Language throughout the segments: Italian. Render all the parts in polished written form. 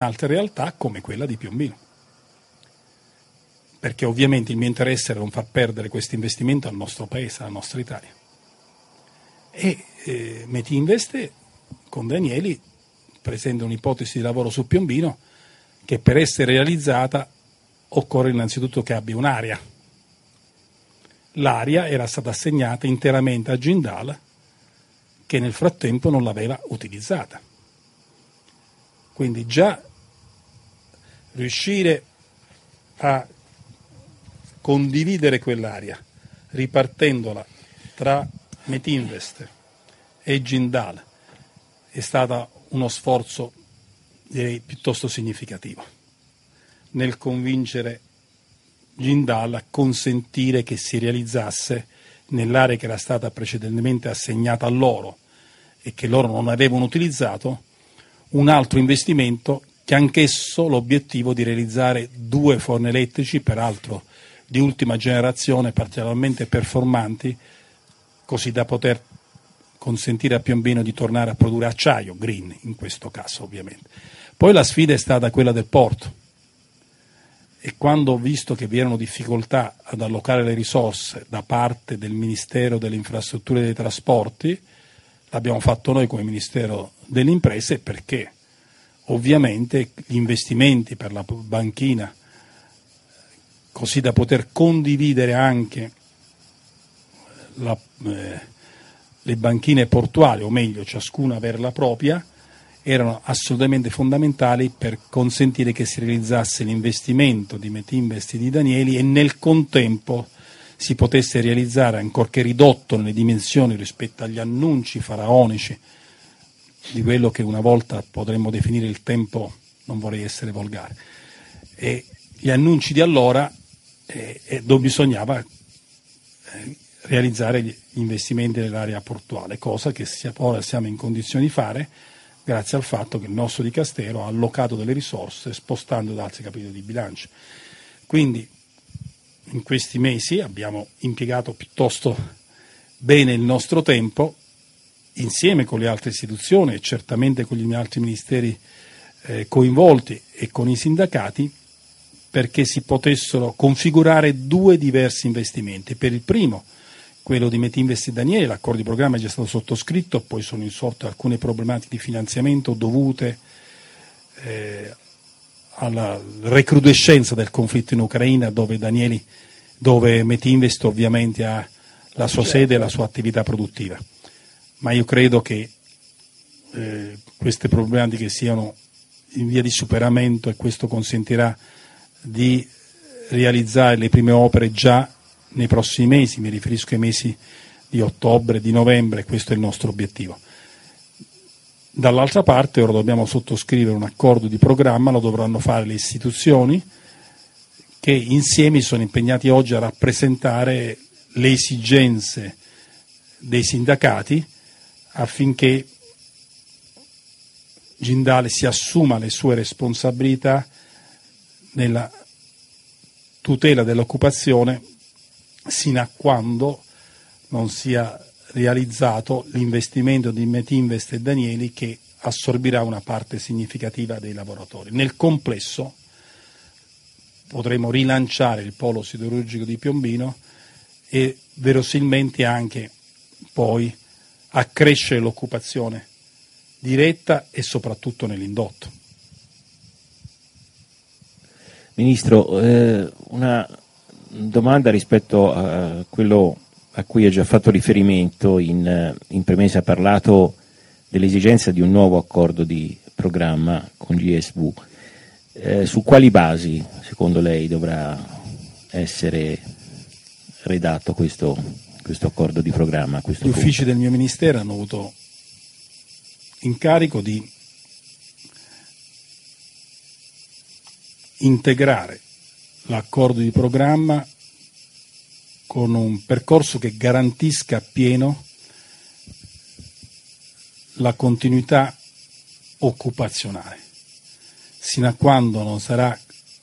altre realtà come quella di Piombino. Perché ovviamente il mio interesse era non far perdere questo investimento al nostro paese, alla nostra Italia. E Metinvest con Danieli presenta un'ipotesi di lavoro su Piombino che per essere realizzata occorre innanzitutto che abbia un'area. L'area era stata assegnata interamente a Jindal, che nel frattempo non l'aveva utilizzata. Quindi già riuscire a condividere quell'area ripartendola tra Metinvest e Jindal è stato uno sforzo, direi, piuttosto significativo nel convincere Jindal a consentire che si realizzasse nell'area che era stata precedentemente assegnata a loro e che loro non avevano utilizzato un altro investimento che anch'esso l'obiettivo di realizzare 2 forni elettrici, peraltro di ultima generazione, particolarmente performanti, così da poter consentire a Piombino di tornare a produrre acciaio, green in questo caso ovviamente. Poi la sfida è stata quella del porto e quando ho visto che vi erano difficoltà ad allocare le risorse da parte del Ministero delle Infrastrutture e dei Trasporti, l'abbiamo fatto noi come Ministero delle Imprese perché ovviamente gli investimenti per la banchina, così da poter condividere anche le banchine portuali, o meglio ciascuna avere la propria, erano assolutamente fondamentali per consentire che si realizzasse l'investimento di Metinvest di Danieli e nel contempo si potesse realizzare, ancorché ridotto nelle dimensioni rispetto agli annunci faraonici di quello che una volta potremmo definire il tempo, non vorrei essere volgare, e gli annunci di allora dove bisognava realizzare gli investimenti nell'area portuale, cosa che ora siamo in condizione di fare grazie al fatto che il nostro Dicastero ha allocato delle risorse spostando da altri capitoli di bilancio. Quindi in questi mesi abbiamo impiegato piuttosto bene il nostro tempo insieme con le altre istituzioni e certamente con gli altri ministeri coinvolti e con i sindacati perché si potessero configurare 2 diversi investimenti. Per il primo, quello di Metinvest e Danieli, l'accordo di programma è già stato sottoscritto, poi sono insorte alcune problematiche di finanziamento dovute alla recrudescenza del conflitto in Ucraina dove Metinvest ovviamente ha la sua sede e la sua attività produttiva. Ma io credo che queste problematiche siano in via di superamento e questo consentirà di realizzare le prime opere già nei prossimi mesi, mi riferisco ai mesi di ottobre, di novembre, questo è il nostro obiettivo. Dall'altra parte ora dobbiamo sottoscrivere un accordo di programma, lo dovranno fare le istituzioni che insieme sono impegnati oggi a rappresentare le esigenze dei sindacati affinché Jindal si assuma le sue responsabilità nella tutela dell'occupazione sino a quando non sia realizzato l'investimento di Metinvest e Danieli che assorbirà una parte significativa dei lavoratori. Nel complesso potremo rilanciare il polo siderurgico di Piombino e verosimilmente anche poi accrescere l'occupazione diretta e soprattutto nell'indotto. Ministro, una domanda rispetto a quello a cui ha già fatto riferimento in premessa. Ha parlato dell'esigenza di un nuovo accordo di programma con GSV. Su quali basi, secondo lei, dovrà essere redatto questo accordo di programma? Gli uffici del mio Ministero hanno avuto incarico di integrare l'accordo di programma con un percorso che garantisca appieno la continuità occupazionale, sino a quando non sarà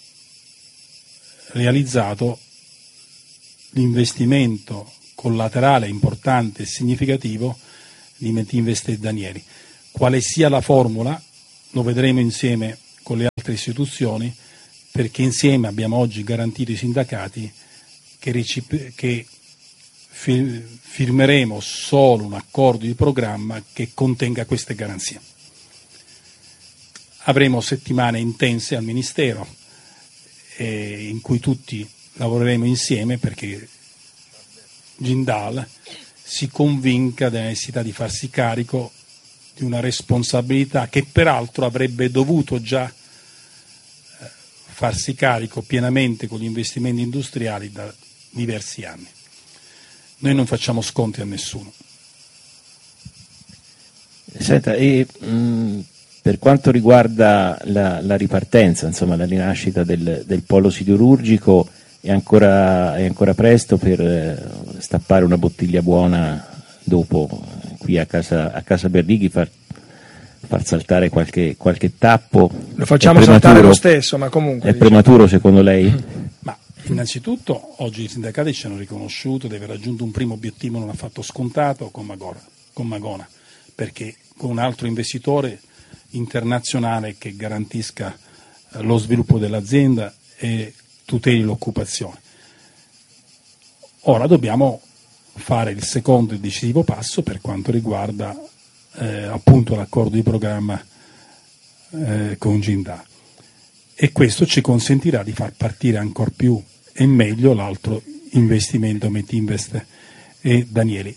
realizzato l'investimento collaterale importante e significativo di Metinvest e Danieli. Quale sia la formula lo vedremo insieme con le altre istituzioni, perché insieme abbiamo oggi garantito ai sindacati che firmeremo solo un accordo di programma che contenga queste garanzie. Avremo settimane intense al Ministero in cui tutti lavoreremo insieme perché Jindal si convinca della necessità di farsi carico di una responsabilità che peraltro avrebbe dovuto già farsi carico pienamente con gli investimenti industriali da diversi anni. Noi non facciamo sconti a nessuno. Senta, per quanto riguarda la ripartenza, insomma la rinascita del polo siderurgico, è ancora presto per stappare una bottiglia buona dopo qui a casa Berdighi, far saltare qualche tappo? Lo facciamo saltare lo stesso, ma comunque... È prematuro secondo lei? Ma innanzitutto oggi i sindacati ci hanno riconosciuto di aver raggiunto un primo obiettivo non affatto scontato con Magona, perché con un altro investitore internazionale che garantisca lo sviluppo dell'azienda e tuteli l'occupazione. Ora dobbiamo fare il secondo e decisivo passo per quanto riguarda appunto l'accordo di programma con Jindal, e questo ci consentirà di far partire ancor più e meglio l'altro investimento Metinvest e Danieli.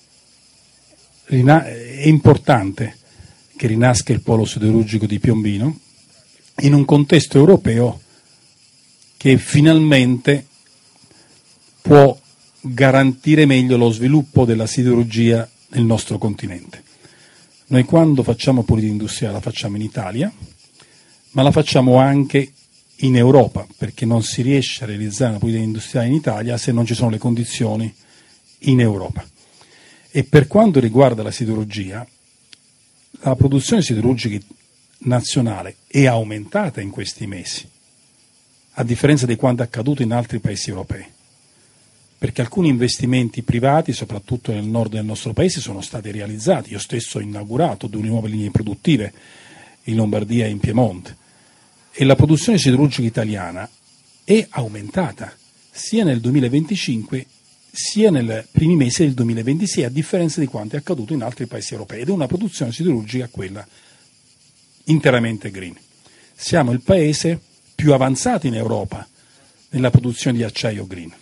È importante che rinasca il polo siderurgico di Piombino in un contesto europeo che finalmente può garantire meglio lo sviluppo della siderurgia nel nostro continente. Noi quando facciamo politica industriale la facciamo in Italia, ma la facciamo anche in Europa, perché non si riesce a realizzare una politica industriale in Italia se non ci sono le condizioni in Europa. E per quanto riguarda la siderurgia, la produzione siderurgica nazionale è aumentata in questi mesi, a differenza di quanto è accaduto in altri paesi europei, perché alcuni investimenti privati, soprattutto nel nord del nostro paese, sono stati realizzati. Io stesso ho inaugurato 2 nuove linee produttive in Lombardia e in Piemonte, e la produzione siderurgica italiana è aumentata sia nel 2025 sia nei primi mesi del 2026, a differenza di quanto è accaduto in altri paesi europei, ed è una produzione siderurgica quella interamente green. Siamo il paese più avanzato in Europa nella produzione di acciaio green.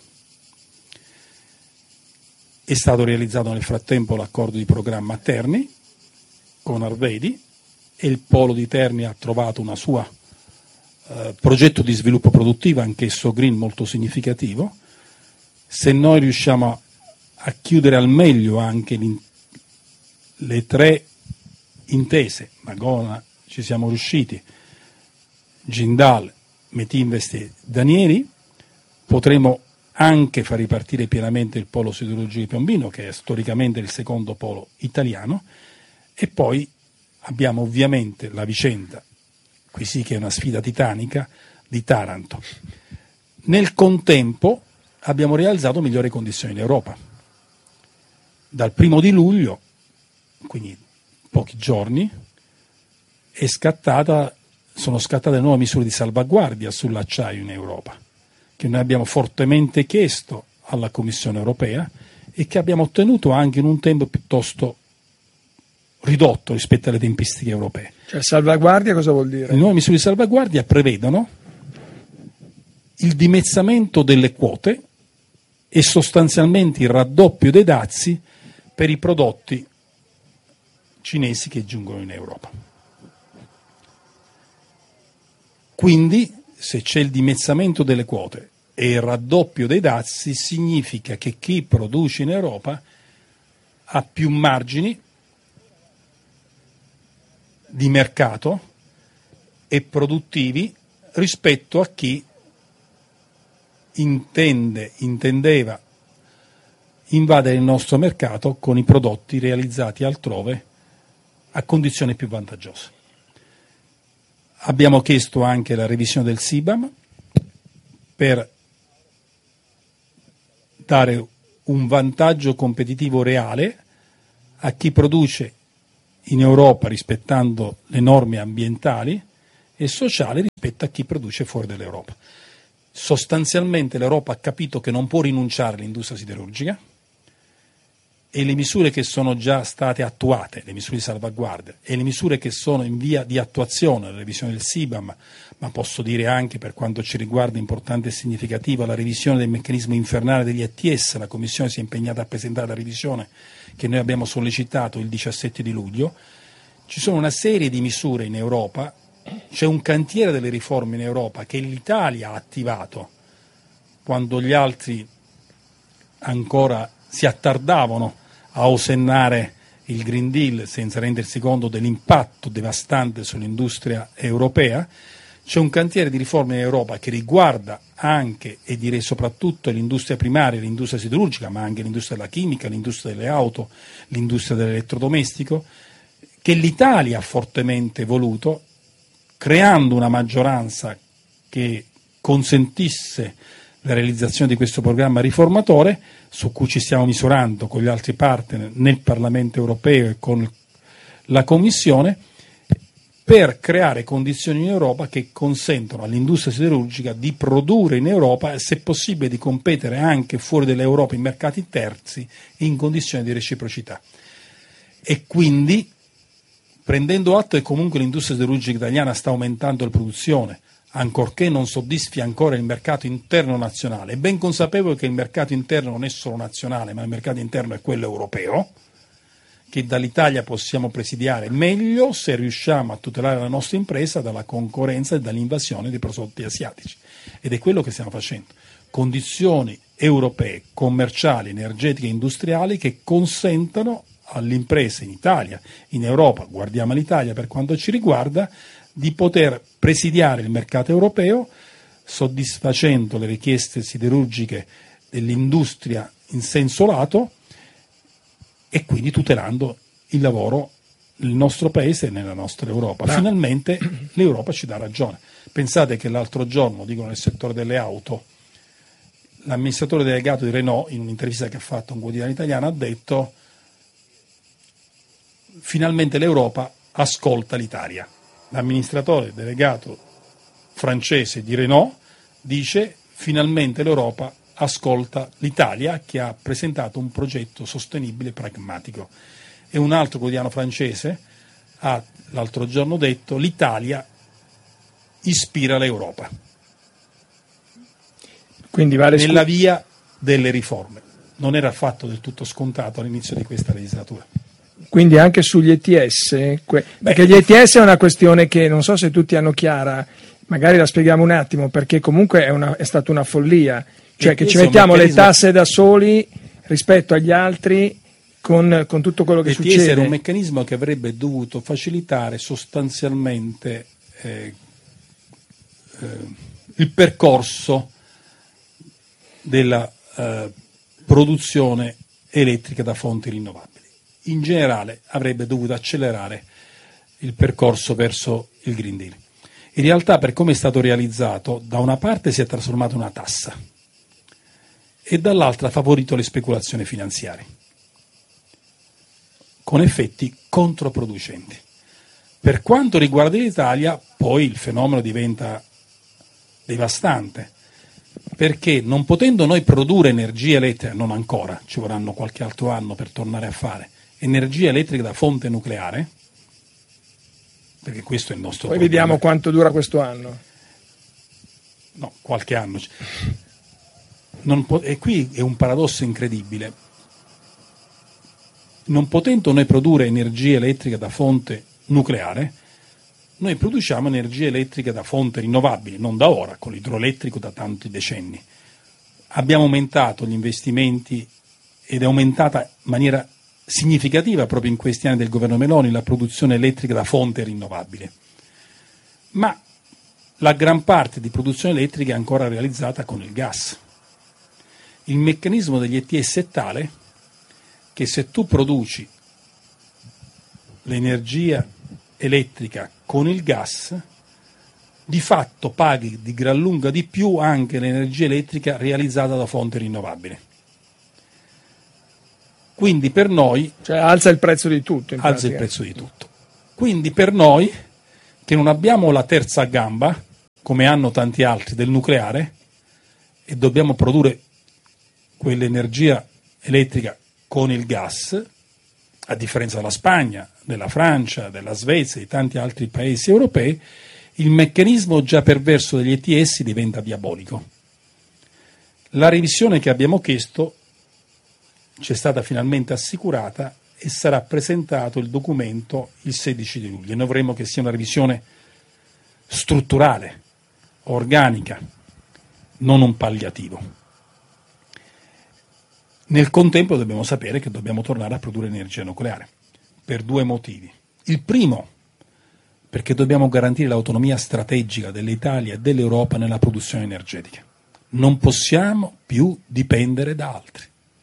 È stato realizzato nel frattempo l'accordo di programma a Terni con Arvedi, e il polo di Terni ha trovato una sua progetto di sviluppo produttivo, anch'esso green molto significativo. Se noi riusciamo a chiudere al meglio anche le 3 intese, Magona ci siamo riusciti, Jindal, Metinvest e Danieli, potremo anche far ripartire pienamente il polo siderurgico di Piombino, che è storicamente il secondo polo italiano, e poi abbiamo ovviamente la vicenda, qui sì che è una sfida titanica, di Taranto. Nel contempo abbiamo realizzato migliori condizioni in Europa. Dal 1 di luglio, quindi pochi giorni, sono scattate nuove misure di salvaguardia sull'acciaio in Europa, che noi abbiamo fortemente chiesto alla Commissione europea e che abbiamo ottenuto anche in un tempo piuttosto ridotto rispetto alle tempistiche europee. Cioè, salvaguardia cosa vuol dire? Le nuove misure di salvaguardia prevedono il dimezzamento delle quote e sostanzialmente il raddoppio dei dazi per i prodotti cinesi che giungono in Europa. Quindi, se c'è il dimezzamento delle quote e il raddoppio dei dazi, significa che chi produce in Europa ha più margini di mercato e produttivi rispetto a chi intendeva invadere il nostro mercato con i prodotti realizzati altrove a condizioni più vantaggiose. Abbiamo chiesto anche la revisione del CBAM per dare un vantaggio competitivo reale a chi produce in Europa rispettando le norme ambientali e sociale rispetto a chi produce fuori dall'Europa. Sostanzialmente l'Europa ha capito che non può rinunciare all'industria siderurgica e le misure che sono già state attuate, le misure di salvaguardia e le misure che sono in via di attuazione, la revisione del CBAM, ma posso dire anche per quanto ci riguarda importante e significativa la revisione del meccanismo infernale degli ETS, la Commissione si è impegnata a presentare la revisione che noi abbiamo sollecitato il 17 di luglio, ci sono una serie di misure in Europa. C'è un cantiere delle riforme in Europa che l'Italia ha attivato quando gli altri ancora si attardavano a osennare il Green Deal senza rendersi conto dell'impatto devastante sull'industria europea. C'è un cantiere di riforme in Europa che riguarda anche e direi soprattutto l'industria primaria, l'industria siderurgica, ma anche l'industria della chimica, l'industria delle auto, l'industria dell'elettrodomestico, che l'Italia ha fortemente voluto, creando una maggioranza che consentisse la realizzazione di questo programma riformatore, su cui ci stiamo misurando con gli altri partner nel Parlamento europeo e con la Commissione, per creare condizioni in Europa che consentono all'industria siderurgica di produrre in Europa e, se possibile, di competere anche fuori dall'Europa in mercati terzi in condizioni di reciprocità. E quindi, prendendo atto che comunque l'industria siderurgica italiana sta aumentando la produzione, ancorché non soddisfi ancora il mercato interno nazionale, ben consapevole che il mercato interno non è solo nazionale, ma il mercato interno è quello europeo, che dall'Italia possiamo presidiare meglio se riusciamo a tutelare la nostra impresa dalla concorrenza e dall'invasione dei prodotti asiatici. Ed è quello che stiamo facendo. Condizioni europee, commerciali, energetiche e industriali che consentano alle imprese in Italia, in Europa, guardiamo all'Italia per quanto ci riguarda, di poter presidiare il mercato europeo soddisfacendo le richieste siderurgiche dell'industria in senso lato e quindi tutelando il lavoro nel nostro paese e nella nostra Europa. Finalmente l'Europa ci dà ragione. Pensate che l'altro giorno, dicono nel settore delle auto, l'amministratore delegato di Renault, in un'intervista che ha fatto a un quotidiano italiano, ha detto: finalmente l'Europa ascolta l'Italia. L'amministratore delegato francese di Renault dice: finalmente l'Europa ascolta l'Italia, che ha presentato un progetto sostenibile e pragmatico. E un altro quotidiano francese ha l'altro giorno detto: l'Italia ispira l'Europa. Quindi nella via delle riforme. Non era affatto del tutto scontato all'inizio di questa legislatura. Quindi anche sugli ETS, perché gli ETS è una questione che non so se tutti hanno chiara, magari la spieghiamo un attimo, perché comunque è stata una follia, cioè che ci mettiamo le tasse da soli rispetto agli altri con tutto quello che succede. L'ETS era un meccanismo che avrebbe dovuto facilitare sostanzialmente il percorso della produzione elettrica da fonti rinnovabili. In generale avrebbe dovuto accelerare il percorso verso il Green Deal. In realtà, per come è stato realizzato, da una parte si è trasformato in una tassa e dall'altra ha favorito le speculazioni finanziarie, con effetti controproducenti. Per quanto riguarda l'Italia, poi il fenomeno diventa devastante, perché non potendo noi produrre energia elettrica, non ancora, ci vorranno qualche altro anno per tornare a fare, energia elettrica da fonte nucleare, perché questo è il nostro problema. Poi vediamo quanto dura questo anno. No, qualche anno. E qui è un paradosso incredibile. Non potendo noi produrre energia elettrica da fonte nucleare, noi produciamo energia elettrica da fonte rinnovabile, non da ora, con l'idroelettrico da tanti decenni. Abbiamo aumentato gli investimenti ed è aumentata in maniera significativa proprio in questi anni del governo Meloni la produzione elettrica da fonte rinnovabile. Ma la gran parte di produzione elettrica è ancora realizzata con il gas. Il meccanismo degli ETS è tale che se tu produci l'energia elettrica con il gas, di fatto paghi di gran lunga di più anche l'energia elettrica realizzata da fonte rinnovabile. Quindi per noi... Cioè alza il prezzo di tutto. Alza il prezzo di tutto. Quindi per noi, che non abbiamo la terza gamba, come hanno tanti altri, del nucleare, e dobbiamo produrre quell'energia elettrica con il gas, a differenza della Spagna, della Francia, della Svezia e di tanti altri paesi europei. Il meccanismo già perverso degli ETS diventa diabolico. La revisione che abbiamo chiesto ci è stata finalmente assicurata e sarà presentato il documento il 16 di luglio. Noi vorremmo che sia una revisione strutturale, organica, non un palliativo. Nel contempo dobbiamo sapere che dobbiamo tornare a produrre energia nucleare, per due motivi. Il primo, perché dobbiamo garantire l'autonomia strategica dell'Italia e dell'Europa nella produzione energetica. Non possiamo più dipendere da altri,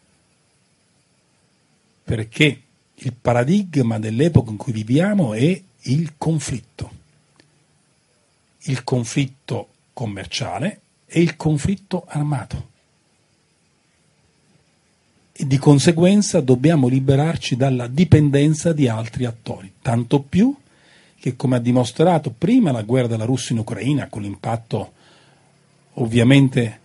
perché il paradigma dell'epoca in cui viviamo è il conflitto commerciale e il conflitto armato. E di conseguenza dobbiamo liberarci dalla dipendenza di altri attori, tanto più che, come ha dimostrato prima la guerra della Russia in Ucraina, con l'impatto ovviamente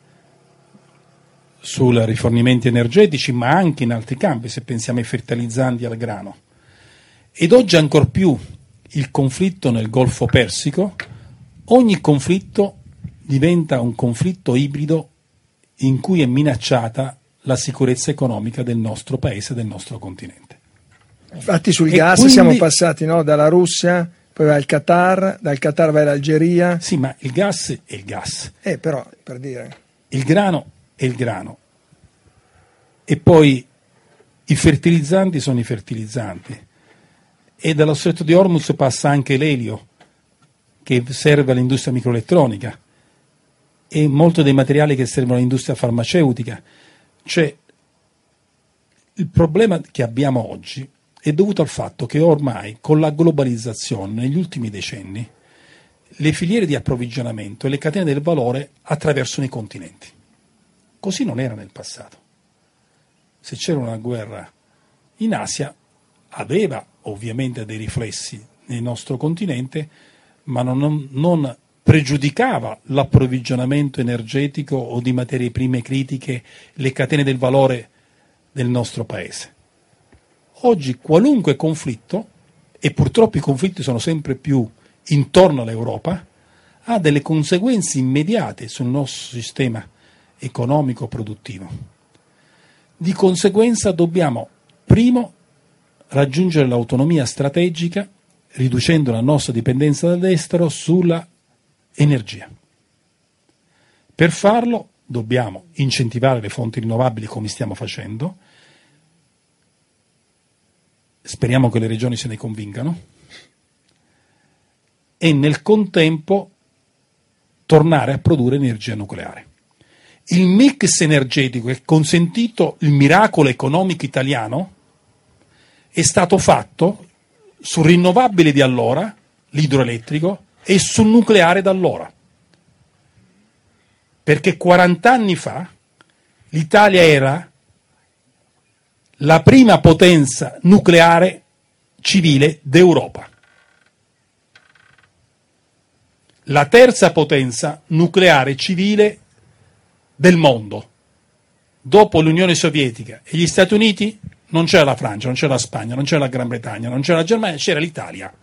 sui rifornimenti energetici, ma anche in altri campi, se pensiamo ai fertilizzanti e al grano, ed oggi ancor più il conflitto nel Golfo Persico, ogni conflitto diventa un conflitto ibrido in cui è minacciata la sicurezza economica del nostro paese, del nostro continente. Infatti sul gas quindi siamo passati, no, dalla Russia, poi va il Qatar, dal Qatar va l'Algeria. Sì, ma il gas è il gas. Però, per dire. Il grano è il grano. E poi i fertilizzanti sono i fertilizzanti. E dallo Stretto di Hormuz passa anche l'elio, che serve all'industria microelettronica, e molto dei materiali che servono all'industria farmaceutica. Cioè, il problema che abbiamo oggi è dovuto al fatto che ormai con la globalizzazione negli ultimi decenni le filiere di approvvigionamento e le catene del valore attraversano i continenti. Così non era nel passato. Se c'era una guerra in Asia aveva ovviamente dei riflessi nel nostro continente, ma non pregiudicava l'approvvigionamento energetico o di materie prime critiche, le catene del valore del nostro paese. Oggi qualunque conflitto, e purtroppo i conflitti sono sempre più intorno all'Europa, ha delle conseguenze immediate sul nostro sistema economico-produttivo. Di conseguenza dobbiamo, primo, raggiungere l'autonomia strategica, riducendo la nostra dipendenza dall'estero sulla energia. Per farlo dobbiamo incentivare le fonti rinnovabili come stiamo facendo, speriamo che le regioni se ne convincano, e nel contempo tornare a produrre energia nucleare. Il mix energetico che ha consentito il miracolo economico italiano è stato fatto sul rinnovabile di allora, l'idroelettrico, e sul nucleare da allora. Perché 40 anni fa l'Italia era la prima potenza nucleare civile d'Europa. La terza potenza nucleare civile del mondo. Dopo l'Unione Sovietica e gli Stati Uniti non c'era la Francia, non c'era la Spagna, non c'era la Gran Bretagna, non c'era la Germania, c'era l'Italia.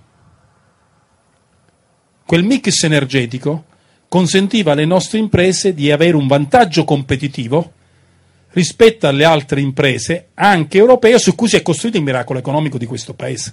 Quel mix energetico consentiva alle nostre imprese di avere un vantaggio competitivo rispetto alle altre imprese, anche europee, su cui si è costruito il miracolo economico di questo paese.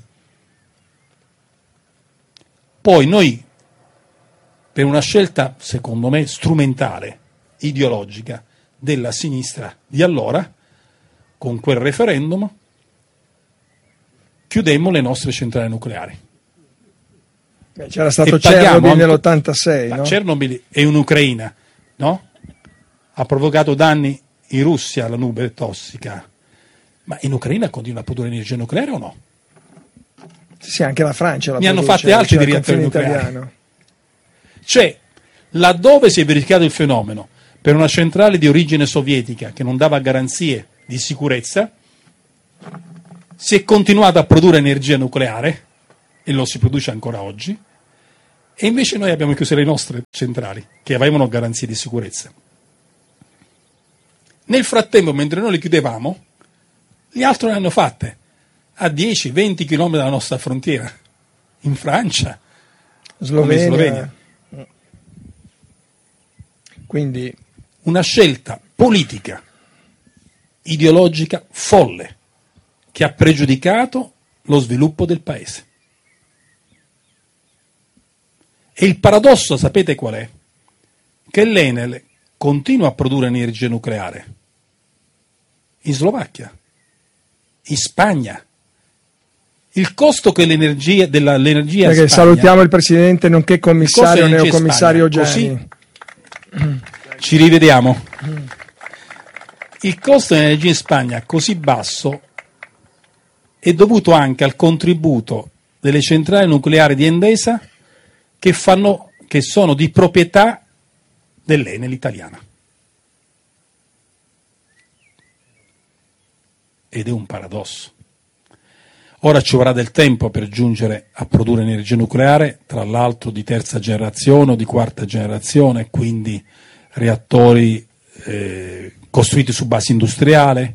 Poi noi, per una scelta, secondo me, strumentale, ideologica, della sinistra di allora, con quel referendum, chiudemmo le nostre centrali nucleari. C'era stato Chernobyl nell'86, no? Chernobyl è un'Ucraina, no? Ha provocato danni in Russia, la nube tossica, ma in Ucraina continua a produrre energia nucleare o no? Sì, anche la Francia la ne produce, hanno fatte altri di reattori nucleari. Italiano. Cioè, laddove si è verificato il fenomeno per una centrale di origine sovietica che non dava garanzie di sicurezza, si è continuato a produrre energia nucleare, e lo si produce ancora oggi, E invece noi abbiamo chiuso le nostre centrali, che avevano garanzie di sicurezza. Nel frattempo, mentre noi le chiudevamo, gli altri le hanno fatte a 10-20 km dalla nostra frontiera, in Francia, Slovenia. Quindi una scelta politica, ideologica, folle, che ha pregiudicato lo sviluppo del paese. E il paradosso, sapete qual è? Che l'Enel continua a produrre energia nucleare in Slovacchia, in Spagna. Il costo che l'energia perché Spagna, salutiamo il presidente nonché commissario neocommissario Gianni. Ci rivediamo. Il costo dell'energia in Spagna così basso è dovuto anche al contributo delle centrali nucleari di Endesa che sono di proprietà dell'Enel italiana. Ed è un paradosso. Ora ci vorrà del tempo per giungere a produrre energia nucleare, tra l'altro di terza generazione o di quarta generazione, quindi reattori costruiti su base industriale,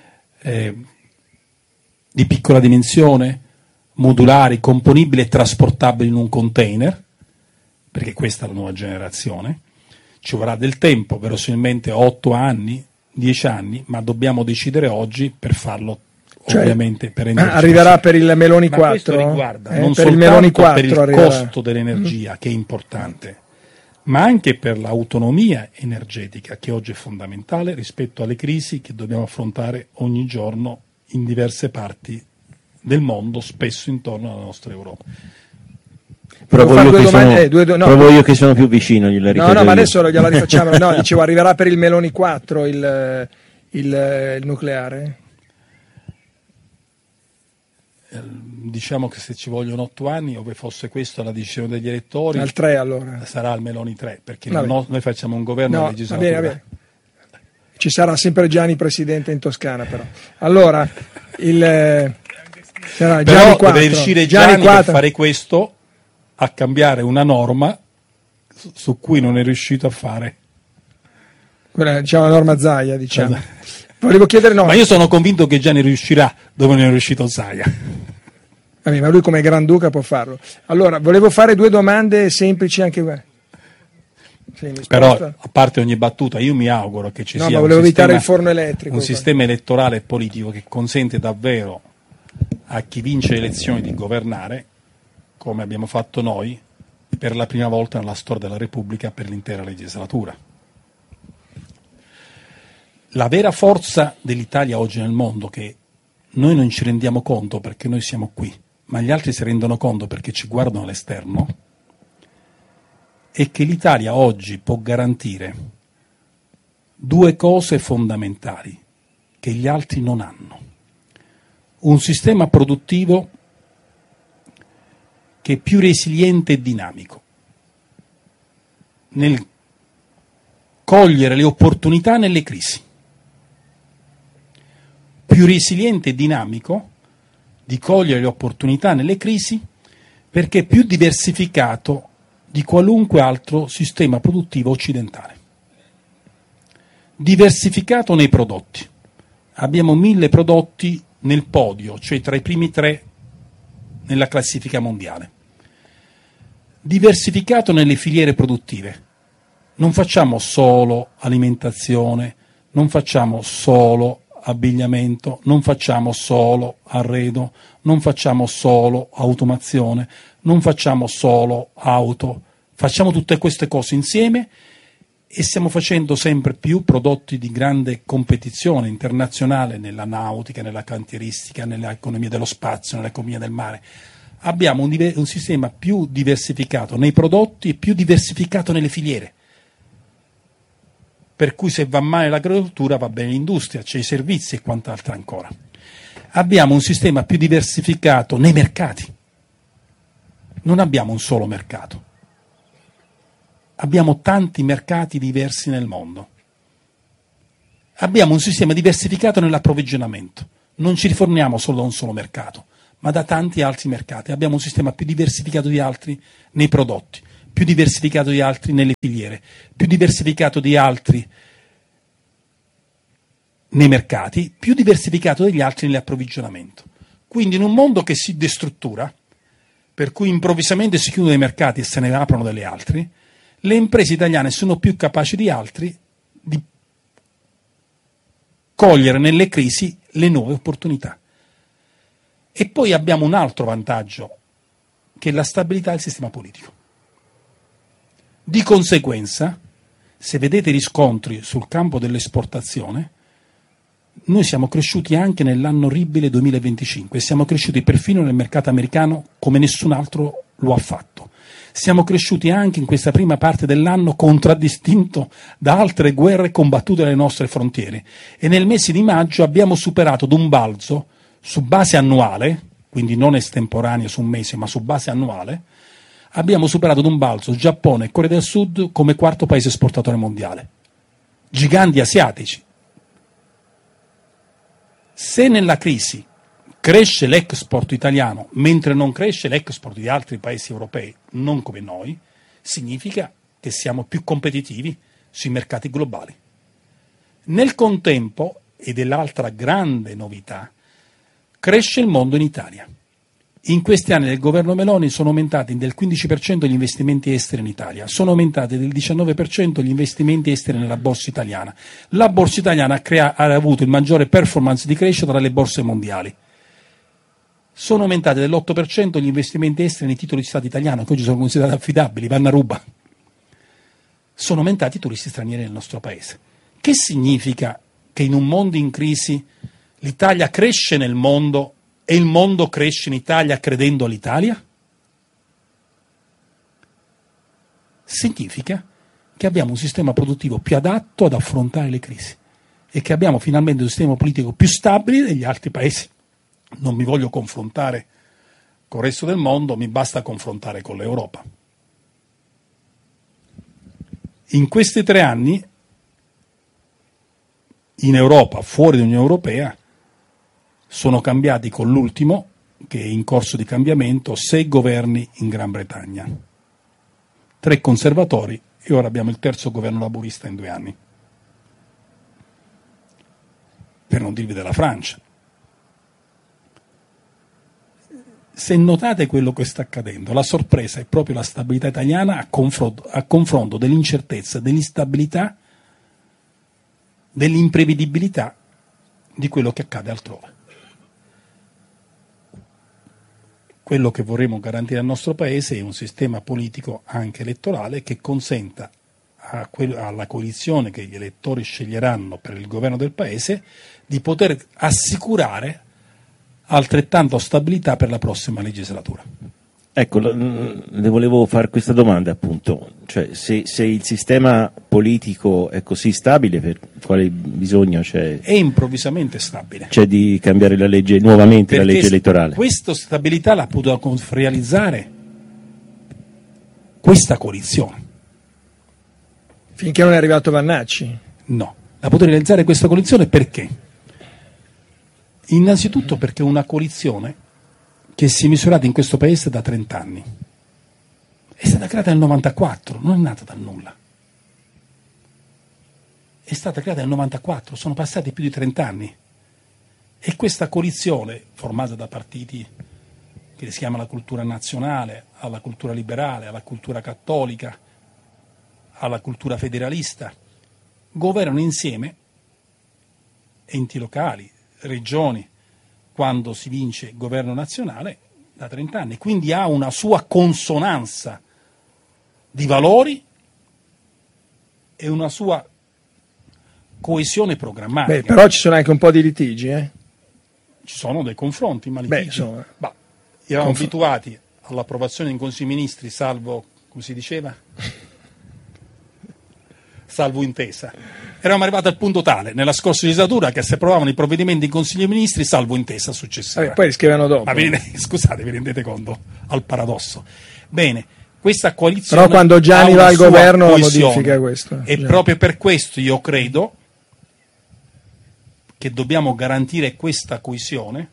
di piccola dimensione, modulari, componibili e trasportabili in un container, perché questa è la nuova generazione. Ci vorrà del tempo, verosimilmente 8 anni, 10 anni, ma dobbiamo decidere oggi per farlo, ovviamente, per arriverà per il Meloni 4? Ma questo riguarda non per soltanto il Meloni 4 per il arriverà. costo dell'energia, che è importante, ma anche per l'autonomia energetica, che oggi è fondamentale rispetto alle crisi che dobbiamo affrontare ogni giorno in diverse parti del mondo, spesso intorno alla nostra Europa. Provo io che sono più vicino, gliela ripeto. No, ma adesso gliela rifacciamo. No, dicevo, arriverà per il Meloni 4 il nucleare? Diciamo che se ci vogliono 8 anni, ove fosse questa la decisione degli elettori, al 3 allora sarà il Meloni 3, perché noi facciamo un governo no, legislatura. Va bene. Ci sarà sempre Gianni presidente in Toscana, però. Allora, sarà Gianni 4. Deve riuscire Gianni per fare questo a cambiare una norma su cui non è riuscito a fare. Quella, diciamo, la norma Zaia, diciamo. Volevo chiedere, Ma io sono convinto che Gianni riuscirà dove non è riuscito Zaia. Vabbè, ma lui come Granduca può farlo. Allora, volevo fare 2 domande semplici anche. Sì, però, a parte ogni battuta, io mi auguro che ci sia ma volevo evitare il forno elettrico, un sistema elettorale e politico che consente davvero a chi vince le elezioni di governare, come abbiamo fatto noi, per la prima volta nella storia della Repubblica per l'intera legislatura. La vera forza dell'Italia oggi nel mondo, che noi non ci rendiamo conto perché noi siamo qui, ma gli altri si rendono conto perché ci guardano all'esterno, è che l'Italia oggi può garantire 2 cose fondamentali che gli altri non hanno. Un sistema produttivo che è più resiliente e dinamico nel cogliere le opportunità nelle crisi. Più resiliente e dinamico di cogliere le opportunità nelle crisi, perché è più diversificato di qualunque altro sistema produttivo occidentale. Diversificato nei prodotti. Abbiamo 1000 prodotti nel podio, cioè tra i primi 3 nella classifica mondiale. Diversificato nelle filiere produttive. Non facciamo solo alimentazione, non facciamo solo abbigliamento, non facciamo solo arredo, non facciamo solo automazione, non facciamo solo auto, facciamo tutte queste cose insieme e stiamo facendo sempre più prodotti di grande competizione internazionale nella nautica, nella cantieristica, nell'economia dello spazio, nell'economia del mare. Abbiamo un sistema più diversificato nei prodotti e più diversificato nelle filiere. Per cui se va male l'agricoltura va bene l'industria, c'è i servizi e quant'altro ancora. Abbiamo un sistema più diversificato nei mercati. Non abbiamo un solo mercato. Abbiamo tanti mercati diversi nel mondo. Abbiamo un sistema diversificato nell'approvvigionamento. Non ci riforniamo solo da un solo mercato, ma da tanti altri mercati. Abbiamo un sistema più diversificato di altri nei prodotti. più diversificato di altri nelle filiere, più diversificato di altri nei mercati, più diversificato degli altri nell'approvvigionamento. Quindi in un mondo che si destruttura, per cui improvvisamente si chiudono i mercati e se ne aprono delle altre, le imprese italiane sono più capaci di altri di cogliere nelle crisi le nuove opportunità. E poi abbiamo un altro vantaggio, che è la stabilità del sistema politico. Di conseguenza, se vedete i riscontri sul campo dell'esportazione, noi siamo cresciuti anche nell'anno orribile 2025, siamo cresciuti perfino nel mercato americano come nessun altro lo ha fatto. Siamo cresciuti anche in questa prima parte dell'anno contraddistinto da altre guerre combattute alle nostre frontiere e nel mese di maggio abbiamo superato d'un balzo su base annuale, quindi non estemporanea su un mese ma su base annuale, abbiamo superato d'un balzo Giappone e Corea del Sud come quarto paese esportatore mondiale. Giganti asiatici. Se nella crisi cresce l'export italiano mentre non cresce l'export di altri paesi europei, non come noi, significa che siamo più competitivi sui mercati globali. Nel contempo, ed è l'altra grande novità, cresce il mondo in Italia. In questi anni del governo Meloni sono aumentati del 15% gli investimenti esteri in Italia, sono aumentati del 19% gli investimenti esteri nella borsa italiana. La borsa italiana ha avuto il maggiore performance di crescita tra le borse mondiali. Sono aumentati dell'8% gli investimenti esteri nei titoli di Stato italiano, che oggi sono considerati affidabili, vanno a ruba. Sono aumentati i turisti stranieri nel nostro paese. Che significa che in un mondo in crisi l'Italia cresce nel mondo e il mondo cresce in Italia credendo all'Italia? Significa che abbiamo un sistema produttivo più adatto ad affrontare le crisi e che abbiamo finalmente un sistema politico più stabile degli altri paesi. Non mi voglio confrontare con il resto del mondo, mi basta confrontare con l'Europa. In questi 3 anni, in Europa, fuori dall'Unione Europea, sono cambiati con l'ultimo, che è in corso di cambiamento, 6 governi in Gran Bretagna, 3 conservatori e ora abbiamo il terzo governo laburista in 2 anni. Per non dirvi della Francia. Se notate quello che sta accadendo, la sorpresa è proprio la stabilità italiana a confronto dell'incertezza, dell'instabilità, dell'imprevedibilità di quello che accade altrove. Quello che vorremmo garantire al nostro Paese è un sistema politico anche elettorale che consenta alla coalizione che gli elettori sceglieranno per il governo del Paese di poter assicurare altrettanto stabilità per la prossima legislatura. Ecco, le volevo fare questa domanda appunto, cioè se il sistema politico è così stabile, per quale bisogno c'è? È improvvisamente stabile. C'è di cambiare la legge, nuovamente perché la legge elettorale? Questa stabilità la potuto realizzare questa coalizione. Finché non è arrivato Vannacci? No, la potuto realizzare questa coalizione perché? Innanzitutto perché è una coalizione che si è misurata in questo paese da 30 anni. È stata creata nel 94, non è nata dal nulla. È stata creata nel 94, sono passati più di 30 anni. E questa coalizione, formata da partiti che si chiama la cultura nazionale, alla cultura liberale, alla cultura cattolica, alla cultura federalista, governano insieme enti locali, regioni, quando si vince il governo nazionale da 30 anni, quindi ha una sua consonanza di valori e una sua coesione programmatica. Beh, però ci sono anche un po' di litigi, Ci sono dei confronti, ma litigi. Beh, insomma. Eravamo abituati all'approvazione in Consiglio dei Ministri, salvo, come si diceva? Salvo intesa. Eravamo arrivati al punto tale nella scorsa legislatura che si approvavano i provvedimenti in Consiglio dei Ministri salvo intesa successiva. Poi li scrivevano dopo. Ma scusate, vi rendete conto al paradosso? Bene, questa coalizione. Però quando Gianni va al governo la modifica questo. E proprio per questo io credo che dobbiamo garantire questa coesione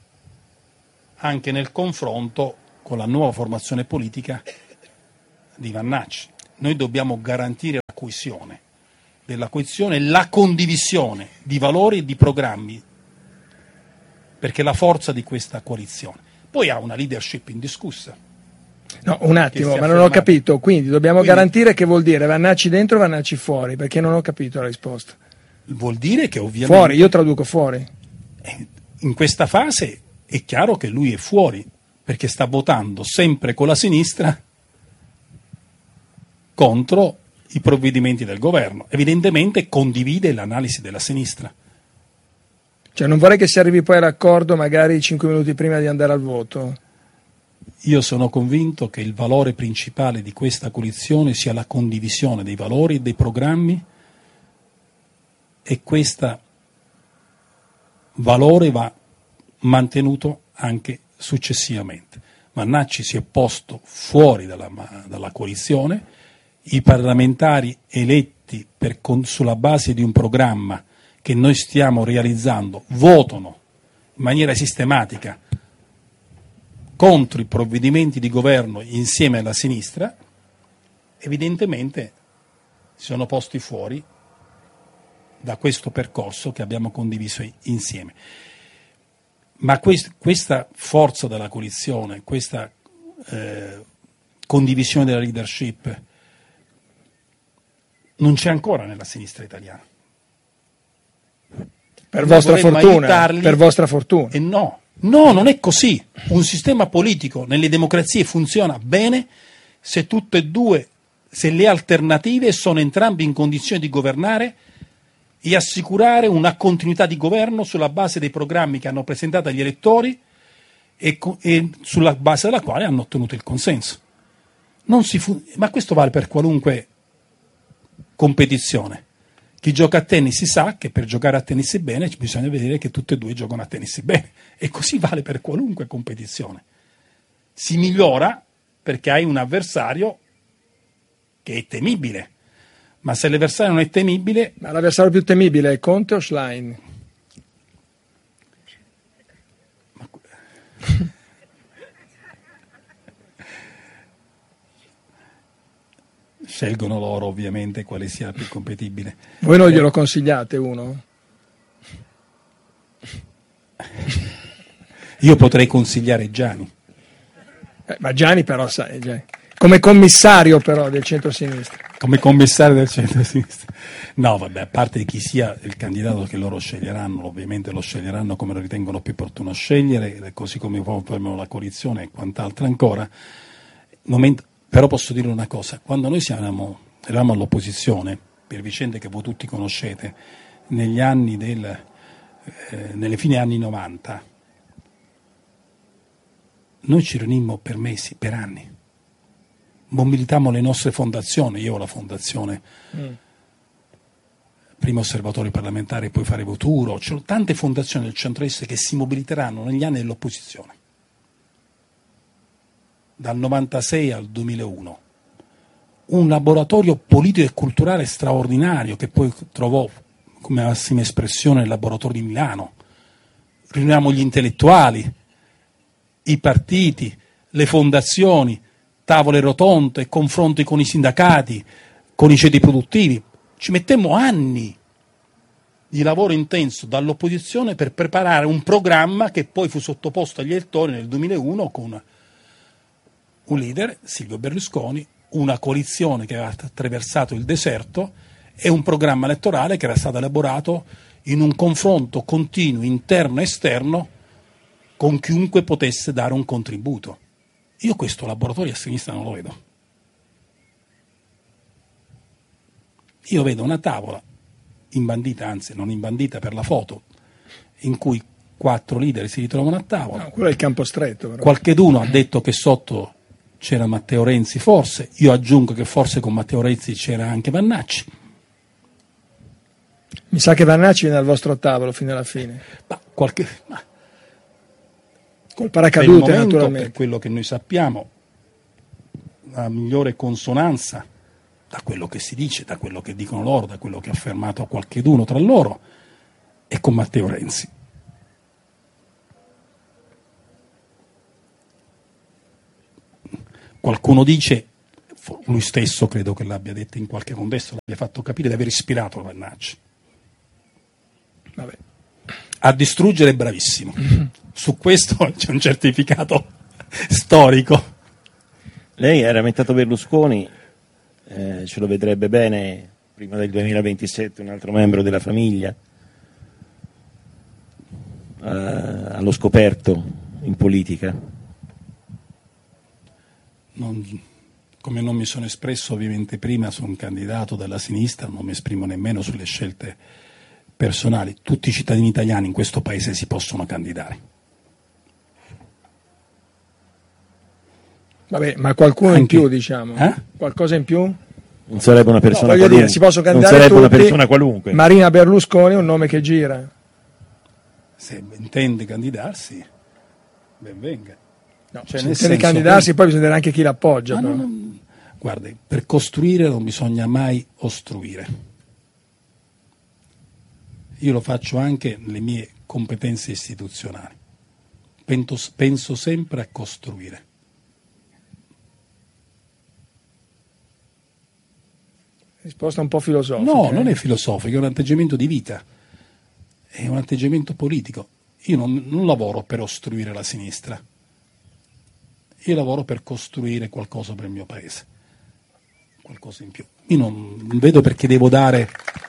anche nel confronto con la nuova formazione politica di Vannacci. noi dobbiamo garantire la coesione della coesione e la condivisione di valori e di programmi, perché è la forza di questa coalizione. Poi ha una leadership indiscussa. No, un attimo, ma non ho capito. Quindi dobbiamo garantire che vuol dire Vannacci dentro o Vannacci fuori? Perché non ho capito la risposta. Vuol dire che ovviamente... Fuori, io traduco fuori. In questa fase è chiaro che lui è fuori, perché sta votando sempre con la sinistra contro i provvedimenti del governo. Evidentemente condivide l'analisi della sinistra. Cioè non vorrei che si arrivi poi all'accordo magari 5 minuti prima di andare al voto. Io sono convinto che il valore principale di questa coalizione sia la condivisione dei valori e dei programmi, e questo valore va mantenuto anche successivamente. Vannacci si è posto fuori dalla coalizione, i parlamentari eletti sulla base di un programma che noi stiamo realizzando votano in maniera sistematica contro i provvedimenti di governo insieme alla sinistra. Evidentemente si sono posti fuori da questo percorso che abbiamo condiviso insieme. Ma questa forza della coalizione, questa condivisione della leadership non c'è ancora nella sinistra italiana. Per vostra fortuna. Per vostra fortuna. E no, non è così. Un sistema politico nelle democrazie funziona bene se tutte e due, se le alternative sono entrambi in condizione di governare e assicurare una continuità di governo sulla base dei programmi che hanno presentato agli elettori e sulla base della quale hanno ottenuto il consenso. Ma questo vale per qualunque competizione. Chi gioca a tennis sa che per giocare a tennis bene bisogna vedere che tutti e due giocano a tennis bene, e così vale per qualunque competizione. Si migliora perché hai un avversario che è temibile, ma se l'avversario non è temibile... Ma l'avversario più temibile è Conte o Schlein? Scelgono loro ovviamente quale sia più compatibile. Voi non glielo consigliate uno? Io potrei consigliare Gianni. Ma Gianni però sai, come commissario però del centro-sinistra. Come commissario del centro-sinistra. No, vabbè, a parte chi sia il candidato che loro sceglieranno, ovviamente lo sceglieranno come lo ritengono più opportuno scegliere, così come faremo la coalizione e quant'altro ancora. Però posso dire una cosa, quando noi eravamo all'opposizione, per vicende che voi tutti conoscete, nelle fine anni 90, noi ci riunimmo per mesi, per anni. Mobilitammo le nostre fondazioni, io ho la fondazione, prima osservatorio parlamentare, poi Fare Futuro, c'erano tante fondazioni del centro-est che si mobiliteranno negli anni dell'opposizione. Dal 96 al 2001, un laboratorio politico e culturale straordinario che poi trovò come massima espressione il laboratorio di Milano. Riuniamo gli intellettuali, i partiti, le fondazioni, tavole rotonde, confronti con i sindacati, con i ceti produttivi. Ci mettemmo anni di lavoro intenso dall'opposizione per preparare un programma che poi fu sottoposto agli elettori nel 2001 con un leader, Silvio Berlusconi, una coalizione che aveva attraversato il deserto e un programma elettorale che era stato elaborato in un confronto continuo interno e esterno con chiunque potesse dare un contributo. Io questo laboratorio a sinistra non lo vedo. Io vedo una tavola imbandita, anzi non imbandita per la foto, in cui 4 leader si ritrovano a tavola. No, quello è il campo stretto. Però. Qualcheduno ha detto che sotto c'era Matteo Renzi, forse. Io aggiungo che forse con Matteo Renzi c'era anche Vannacci. Mi sa che Vannacci viene al vostro tavolo fino alla fine. Col paracadute, naturalmente. Per quello che noi sappiamo, la migliore consonanza da quello che si dice, da quello che dicono loro, da quello che ha affermato qualcheduno tra loro, è con Matteo Renzi. Qualcuno dice lui stesso credo che l'abbia detto in qualche contesto, l'abbia fatto capire di aver ispirato la Vannacci. Vabbè. A distruggere è bravissimo. Su questo c'è un certificato storico. Lei ha lamentato Berlusconi, ce lo vedrebbe bene prima del 2027 un altro membro della famiglia, allo scoperto in politica? Come non mi sono espresso ovviamente prima su un candidato della sinistra, non mi esprimo nemmeno sulle scelte personali. Tutti i cittadini italiani in questo paese si possono candidare. Vabbè, ma qualcuno Anche, in più, diciamo. Eh? Qualcosa in più? Non sarebbe una persona Voglio qualunque. dire, si possono Non candidare sarebbe tutti. una persona qualunque. Marina Berlusconi è un nome che gira. Se intende candidarsi, ben venga. No, Cioè, se nel intende senso candidarsi, che- poi bisogna vedere anche chi l'appoggia. Ma però. guardi, per costruire non bisogna mai ostruire. Io lo faccio anche nelle mie competenze istituzionali. Penso sempre a costruire. Risposta un po' filosofica. No, non è filosofico, è un atteggiamento di vita, è un atteggiamento politico. Io non lavoro per ostruire la sinistra, io lavoro per costruire qualcosa per il mio paese, qualcosa in più. Io non vedo perché devo dare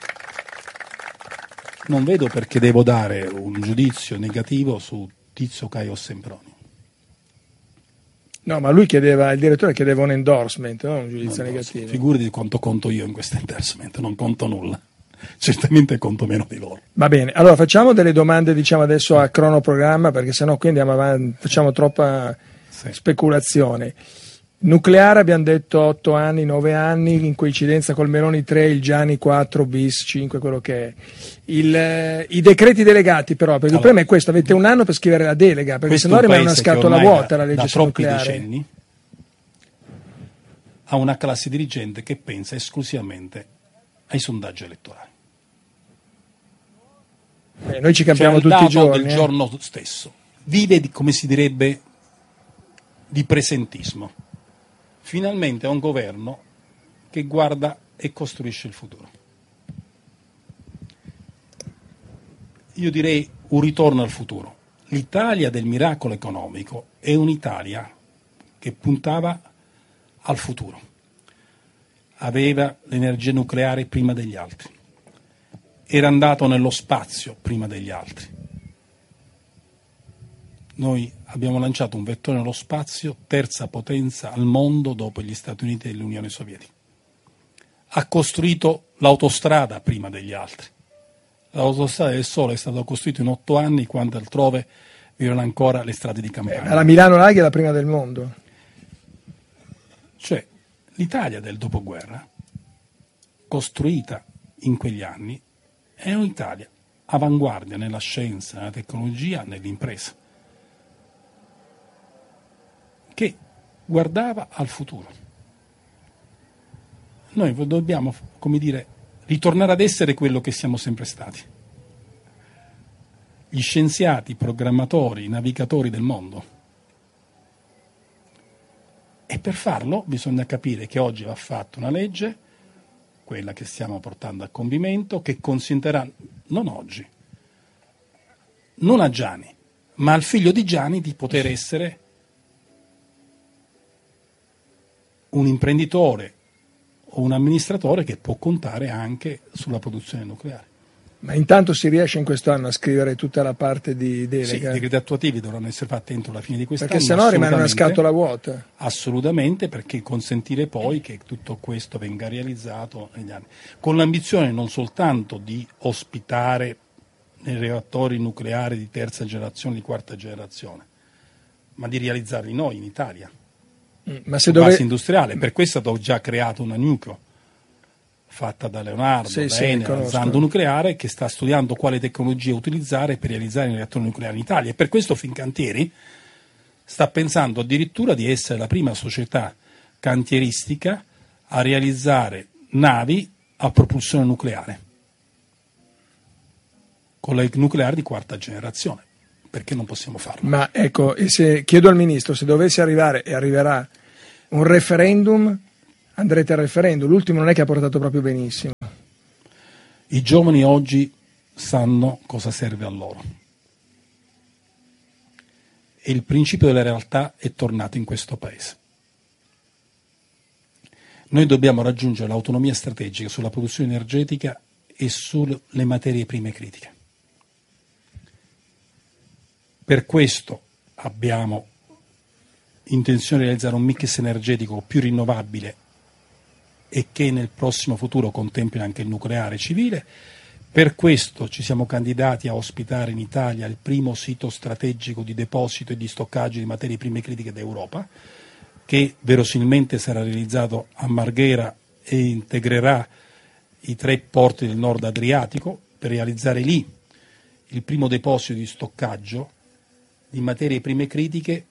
un giudizio negativo su Tizio, Caio o Sempronio. No, ma lui il direttore chiedeva un endorsement, non un giudizio negativo. Figurati quanto conto io in questo endorsement, non conto nulla. Certamente conto meno di loro. Va bene, allora facciamo delle domande, diciamo adesso a cronoprogramma, perché sennò qui andiamo avanti, facciamo troppa speculazione. Nucleare abbiamo detto 8 anni, 9 anni, in coincidenza col Meloni 3, il Gianni 4, bis 5, quello che è. I decreti delegati però, perché il problema è questo, avete un anno per scrivere la delega, perché Questo sennò è un rimane una paese che scatola ormai vuota la legge da sul troppi nucleare. decenni ha una classe dirigente che pensa esclusivamente ai sondaggi elettorali. Noi ci cambiamo Cioè, al tutti i dato giorni. del giorno stesso. Vive, come si direbbe, di presentismo. Finalmente è un governo che guarda e costruisce il futuro. Io direi un ritorno al futuro. L'Italia del miracolo economico è un'Italia che puntava al futuro. Aveva l'energia nucleare prima degli altri. Era andato nello spazio prima degli altri. Noi abbiamo lanciato un vettore nello spazio, terza potenza al mondo dopo gli Stati Uniti e l'Unione Sovietica. Ha costruito l'autostrada prima degli altri. L'autostrada del Sole è stata costruita in 8 anni, quando altrove vi erano ancora le strade di campagna. La Milano-Laghi è la prima del mondo. Cioè, l'Italia del dopoguerra, costruita in quegli anni, è un'Italia avanguardia nella scienza, nella tecnologia, nell'impresa, che guardava al futuro. Noi dobbiamo, come dire, ritornare ad essere quello che siamo sempre stati. Gli scienziati, i programmatori, i navigatori del mondo. E per farlo bisogna capire che oggi va fatta una legge, quella che stiamo portando a compimento, che consentirà, non oggi, non a Gianni, ma al figlio di Gianni di poter essere un imprenditore o un amministratore che può contare anche sulla produzione nucleare. Ma intanto si riesce in questo anno a scrivere tutta la parte di delega? Sì, i decreti attuativi dovranno essere fatti entro la fine di quest'anno. Perché sennò rimane una scatola vuota. Assolutamente, perché consentire poi che tutto questo venga realizzato negli anni. Con l'ambizione non soltanto di ospitare nei reattori nucleari di terza generazione, di quarta generazione, ma di realizzarli noi in Italia. Ma se base industriale, per questo è stato già creato una Nucleo fatta da Leonardo, da Enel, Zando Nucleare, che sta studiando quale tecnologia utilizzare per realizzare i reattori nucleari in Italia, e per questo Fincantieri sta pensando addirittura di essere la prima società cantieristica a realizzare navi a propulsione nucleare, con le nucleari di quarta generazione. Perché non possiamo farlo? Ma ecco, e se chiedo al Ministro, se dovesse arrivare, e arriverà, un referendum andrete al referendum. L'ultimo non è che ha portato proprio benissimo. I giovani oggi sanno cosa serve a loro. E il principio della realtà è tornato in questo paese. Noi dobbiamo raggiungere l'autonomia strategica sulla produzione energetica e sulle materie prime critiche. Per questo abbiamo intenzione di realizzare un mix energetico più rinnovabile e che nel prossimo futuro contempli anche il nucleare civile. Per questo ci siamo candidati a ospitare in Italia il primo sito strategico di deposito e di stoccaggio di materie prime critiche d'Europa, che verosimilmente sarà realizzato a Marghera e integrerà i 3 porti del nord Adriatico per realizzare lì il primo deposito di stoccaggio di materie prime critiche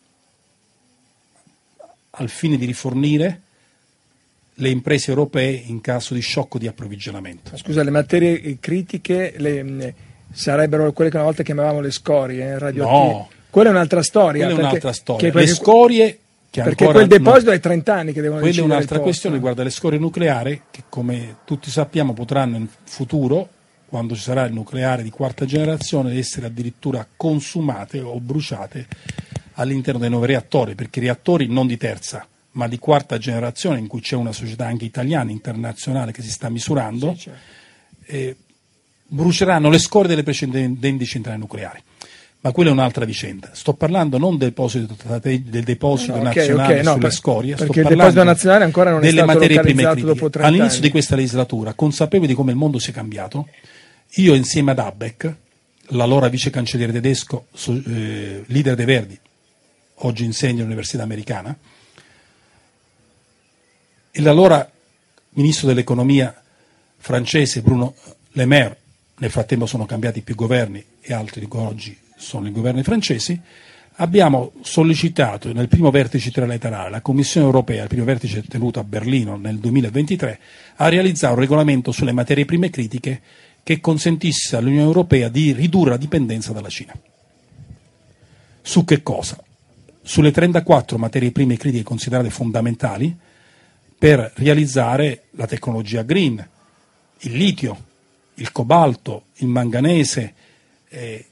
al fine di rifornire le imprese europee in caso di shock di approvvigionamento. Scusa, le materie critiche sarebbero quelle che una volta chiamavamo le scorie radioattive? No. Quella è un'altra storia. Quella è un'altra storia. Le scorie che perché ancora, quel deposito è 30 anni che devono quella è decidere un'altra il posto. questione, riguarda le scorie nucleari che, come tutti sappiamo, potranno in futuro, quando ci sarà il nucleare di 4ª generazione, essere addirittura consumate o bruciate all'interno dei 9 reattori, perché i reattori non di 3ª ma di 4ª generazione, in cui c'è una società anche italiana, internazionale, che si sta misurando, Sì, certo. Bruceranno le scorie delle precedenti centrali nucleari. Ma quella è un'altra vicenda. Sto parlando non del deposito nazionale sulle scorie, perché sto il deposito nazionale ancora non è delle stato materie prime localizzato critiche. dopo 30 All'inizio anni. di questa legislatura, consapevoli di come il mondo si è cambiato, io insieme ad Habeck, l'allora vice cancelliere tedesco, leader dei Verdi, oggi insegna all'Università Americana, e l'allora ministro dell'economia francese Bruno Le Maire, nel frattempo sono cambiati più governi e altri di oggi sono i governi francesi, abbiamo sollecitato nel primo vertice trilaterale la Commissione europea, il primo vertice tenuto a Berlino nel 2023, a realizzare un regolamento sulle materie prime critiche che consentisse all'Unione Europea di ridurre la dipendenza dalla Cina. Su che cosa? Sulle 34 materie prime critiche considerate fondamentali per realizzare la tecnologia green, il litio, il cobalto, il manganese e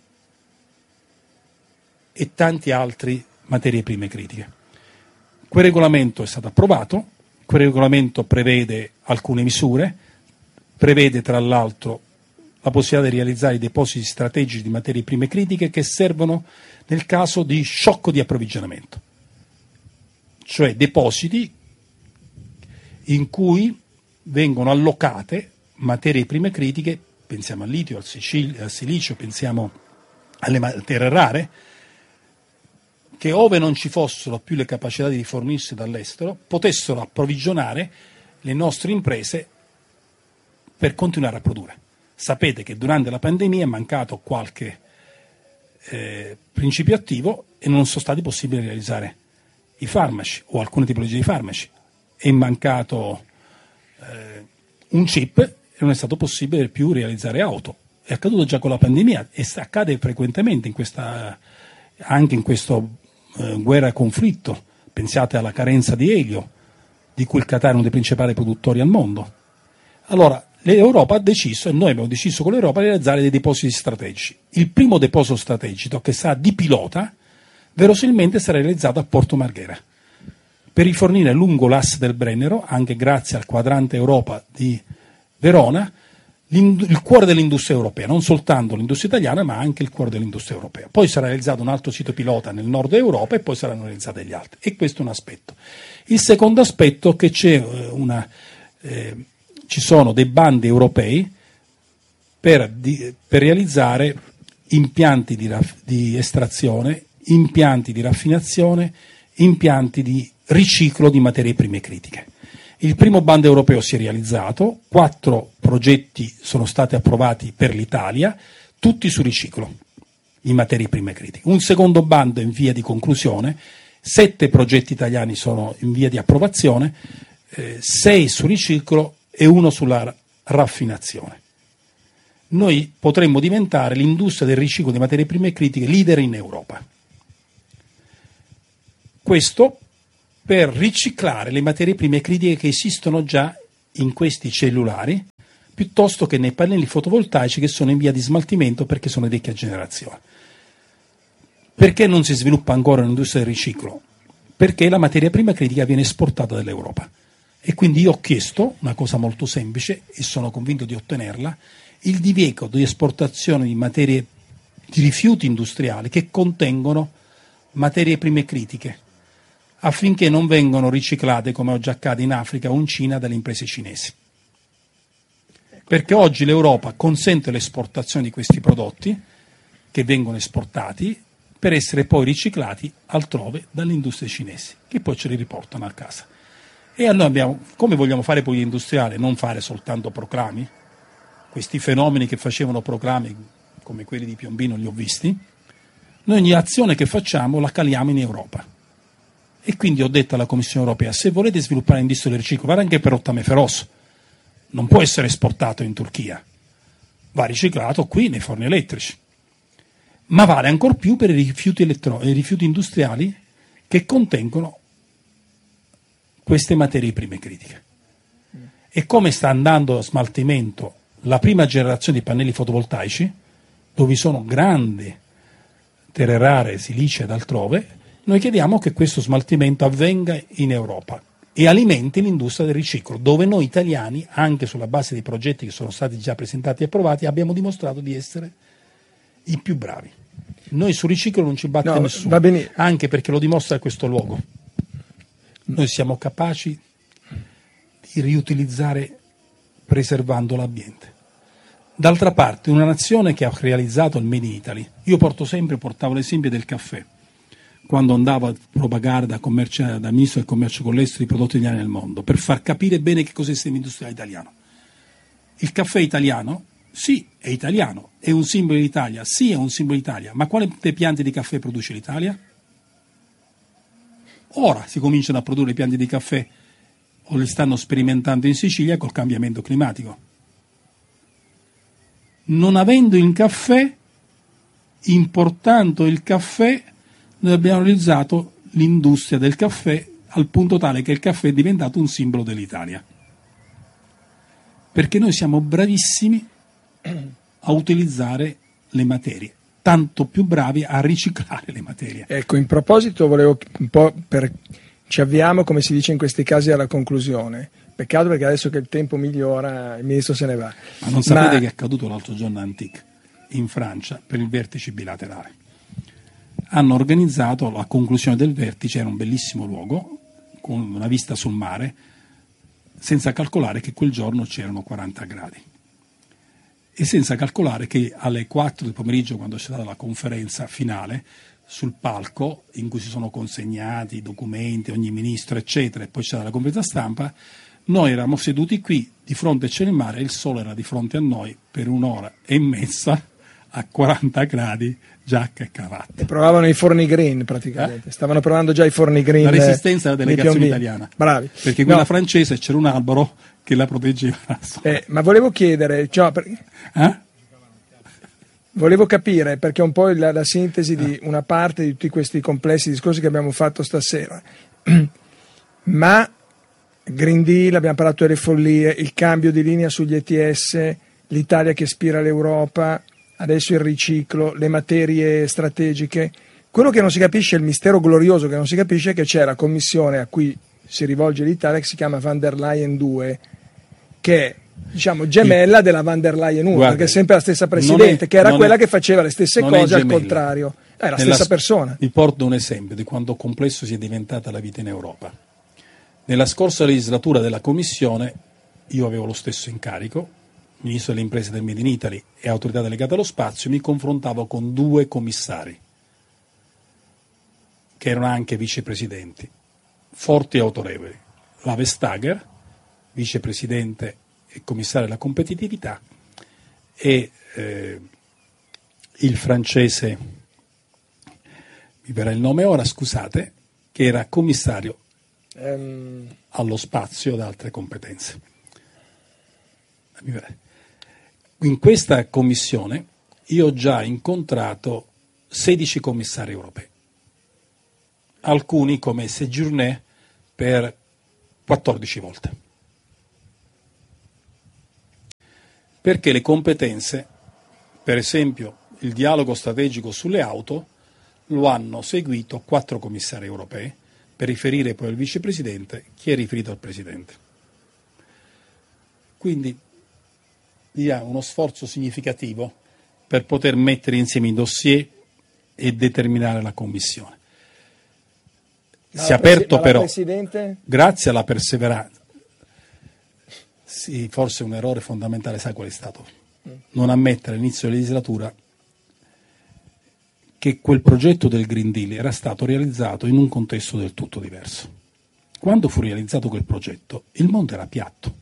tanti altri materie prime critiche. Quel regolamento è stato approvato, quel regolamento prevede alcune misure, prevede tra l'altro la possibilità di realizzare i depositi strategici di materie prime critiche che servono nel caso di shock di approvvigionamento, cioè depositi in cui vengono allocate materie prime critiche, pensiamo al litio, al silicio, pensiamo alle materie rare, che ove non ci fossero più le capacità di rifornirsi dall'estero, potessero approvvigionare le nostre imprese per continuare a produrre. Sapete che durante la pandemia è mancato qualche principio attivo e non sono stati possibili realizzare i farmaci o alcune tipologie di farmaci. È mancato un chip e non è stato possibile più realizzare auto. È accaduto già con la pandemia e accade frequentemente anche in questa guerra e conflitto. Pensate alla carenza di elio, di cui il Qatar è uno dei principali produttori al mondo. Allora, l'Europa ha deciso, e noi abbiamo deciso con l'Europa, di realizzare dei depositi strategici. Il primo deposito strategico, che sarà di pilota, verosimilmente sarà realizzato a Porto Marghera, per rifornire lungo l'asse del Brennero, anche grazie al quadrante Europa di Verona, il cuore dell'industria europea, non soltanto l'industria italiana, ma anche il cuore dell'industria europea. Poi sarà realizzato un altro sito pilota nel nord Europa e poi saranno realizzati gli altri. E questo è un aspetto. Il secondo aspetto è che ci sono dei bandi europei per realizzare impianti di estrazione, impianti di raffinazione, impianti di riciclo di materie prime critiche. Il primo bando europeo si è realizzato, 4 progetti sono stati approvati per l'Italia, tutti su riciclo di materie prime critiche. Un secondo bando è in via di conclusione, 7 progetti italiani sono in via di approvazione, 6 su riciclo e 1 sulla raffinazione. Noi potremmo diventare l'industria del riciclo di materie prime critiche leader in Europa. Questo per riciclare le materie prime critiche che esistono già in questi cellulari, piuttosto che nei pannelli fotovoltaici che sono in via di smaltimento perché sono di vecchia generazione. Perché non si sviluppa ancora un'industria del riciclo? Perché la materia prima critica viene esportata dall'Europa. E quindi io ho chiesto una cosa molto semplice, e sono convinto di ottenerla, il divieto di esportazione di rifiuti industriali che contengono materie prime critiche, affinché non vengano riciclate, come oggi accade in Africa o in Cina, dalle imprese cinesi. Perché oggi l'Europa consente l'esportazione di questi prodotti che vengono esportati per essere poi riciclati altrove dalle industrie cinesi, che poi ce li riportano a casa. E allora come vogliamo fare politica industriale? Non fare soltanto proclami? Questi fenomeni che facevano proclami come quelli di Piombino li ho visti. Noi ogni azione che facciamo la caliamo in Europa. E quindi ho detto alla Commissione europea: se volete sviluppare l'industria del riciclo, vale anche per rottame ferroso, non può essere esportato in Turchia, va riciclato qui nei forni elettrici, ma vale ancor più per i rifiuti industriali che contengono queste materie prime critiche. E come sta andando a smaltimento la prima generazione di pannelli fotovoltaici, dove sono grandi terre rare, silice ed altrove, noi chiediamo che questo smaltimento avvenga in Europa e alimenti l'industria del riciclo, dove noi italiani, anche sulla base dei progetti che sono stati già presentati e approvati, abbiamo dimostrato di essere i più bravi. Noi sul riciclo non ci batte nessuno, anche perché lo dimostra questo luogo. Noi siamo capaci di riutilizzare preservando l'ambiente. D'altra parte, una nazione che ha realizzato il Made in Italy, io portavo l'esempio del caffè, quando andavo a propagare da ministro del commercio con l'estero i prodotti italiani nel mondo, per far capire bene che cos'è il sistema industriale italiano. Il caffè italiano, sì, è italiano, è un simbolo d'Italia, sì, è un simbolo d'Italia, ma quante piante di caffè produce l'Italia? Ora si cominciano a produrre piante di caffè, o li stanno sperimentando in Sicilia col cambiamento climatico. Non avendo il caffè, importando il caffè, noi abbiamo realizzato l'industria del caffè al punto tale che il caffè è diventato un simbolo dell'Italia. Perché noi siamo bravissimi a utilizzare le materie, tanto più bravi a riciclare le materie. Ecco, in proposito volevo un po' ci avviamo, come si dice in questi casi, alla conclusione. Peccato perché adesso che il tempo migliora il ministro se ne va. Ma non sapete che è accaduto l'altro giorno a Antique, in Francia, per il vertice bilaterale. Hanno organizzato la conclusione del vertice, era un bellissimo luogo, con una vista sul mare, senza calcolare che quel giorno c'erano 40 gradi. E senza calcolare che alle 4 del pomeriggio, quando c'è stata la conferenza finale, sul palco in cui si sono consegnati i documenti, ogni ministro, eccetera, e poi c'era la conferenza stampa, noi eravamo seduti qui, di fronte c'era il mare, e il sole era di fronte a noi per 1.5 ore a 40 gradi, giacca e cravatta. E provavano i forni green praticamente, stavano provando già i forni green. La resistenza della delegazione italiana. Bravi. Perché quella francese c'era un albero che la proteggeva. Ma volevo chiedere, volevo capire, perché è un po' la sintesi di una parte di tutti questi complessi discorsi che abbiamo fatto stasera, ma Green Deal, abbiamo parlato delle follie, il cambio di linea sugli ETS, l'Italia che ispira l'Europa, adesso il riciclo, le materie strategiche. Quello che non si capisce, il mistero glorioso che non si capisce, è che c'è la commissione a cui si rivolge l'Italia, che si chiama Van der Leyen 2, che è, diciamo, gemella della Van der Leyen 1, perché è sempre la stessa presidente, che era quella che faceva le stesse cose al contrario. È la stessa persona. Vi porto un esempio di quanto complesso sia diventata la vita in Europa. Nella scorsa legislatura della Commissione, io avevo lo stesso incarico, Ministro delle Imprese del Made in Italy e Autorità delegata allo spazio, mi confrontavo con 2 commissari, che erano anche vicepresidenti, forti e autorevoli. La Vestager, vicepresidente e commissario alla competitività, e il francese, mi verrà il nome ora, scusate, che era commissario allo spazio ed altre competenze. In questa commissione io ho già incontrato 16 commissari europei, alcuni come Séjourné per 14 volte. Perché le competenze, per esempio il dialogo strategico sulle auto, lo hanno seguito 4 commissari europei, per riferire poi al vicepresidente chi è riferito al presidente. Quindi ha uno sforzo significativo per poter mettere insieme i dossier e determinare la commissione. Si è aperto però, Presidente? Grazie alla perseveranza. Sì, forse un errore fondamentale, sai qual è stato? Non ammettere all'inizio della legislatura che quel progetto del Green Deal era stato realizzato in un contesto del tutto diverso. Quando fu realizzato quel progetto, il mondo era piatto.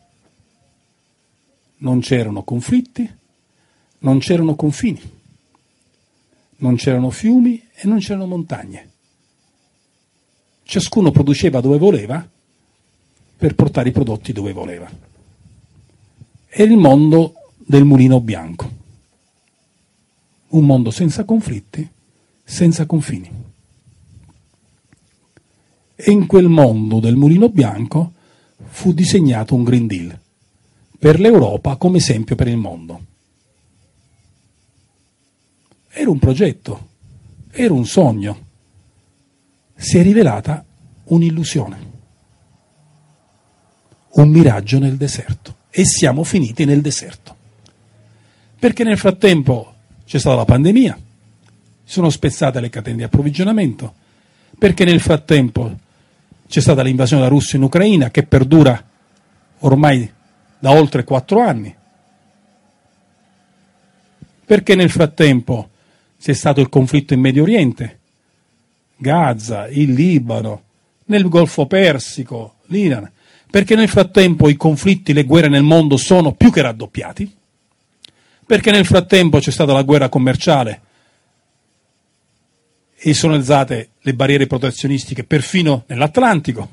Non c'erano conflitti, non c'erano confini, non c'erano fiumi e non c'erano montagne. Ciascuno produceva dove voleva per portare i prodotti dove voleva. Era il mondo del mulino bianco, un mondo senza conflitti, senza confini. E in quel mondo del mulino bianco fu disegnato un Green Deal per l'Europa come esempio per il mondo. Era un progetto, era un sogno, si è rivelata un'illusione, un miraggio nel deserto, e siamo finiti nel deserto. Perché nel frattempo c'è stata la pandemia, sono spezzate le catene di approvvigionamento, perché nel frattempo c'è stata l'invasione della Russia in Ucraina che perdura ormai da oltre 4 anni, perché nel frattempo c'è stato il conflitto in Medio Oriente, Gaza, il Libano, nel Golfo Persico, l'Iran, perché nel frattempo i conflitti, le guerre nel mondo sono più che raddoppiati, perché nel frattempo c'è stata la guerra commerciale e sono alzate le barriere protezionistiche perfino nell'Atlantico.